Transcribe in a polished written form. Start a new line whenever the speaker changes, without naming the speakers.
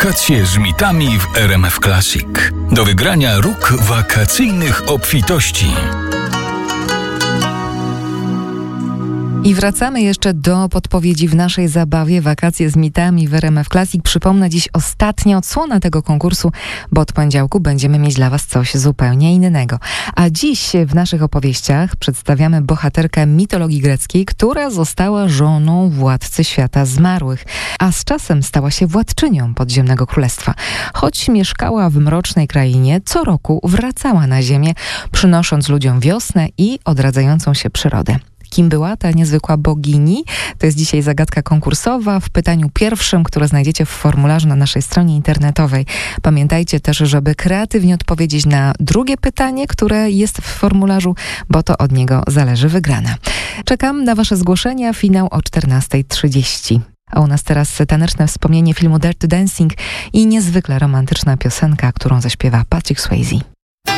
Wakacje z mitami w RMF Classic. Do wygrania róg wakacyjnych obfitości.
I wracamy jeszcze do podpowiedzi w naszej zabawie Wakacje z mitami w RMF Classic. Przypomnę, dziś ostatnia odsłona tego konkursu, bo od poniedziałku będziemy mieć dla Was coś zupełnie innego. A dziś w naszych opowieściach przedstawiamy bohaterkę mitologii greckiej, która została żoną władcy świata zmarłych, a z czasem stała się władczynią podziemnego królestwa. Choć mieszkała w mrocznej krainie, co roku wracała na ziemię, przynosząc ludziom wiosnę i odradzającą się przyrodę. Kim była ta niezwykła bogini? To jest dzisiaj zagadka konkursowa w pytaniu pierwszym, które znajdziecie w formularzu na naszej stronie internetowej. Pamiętajcie też, żeby kreatywnie odpowiedzieć na drugie pytanie, które jest w formularzu, bo to od niego zależy wygrana. Czekam na Wasze zgłoszenia. Finał o 14:30. A u nas teraz taneczne wspomnienie filmu Dirty Dancing i niezwykle romantyczna piosenka, którą zaśpiewa Patrick Swayze.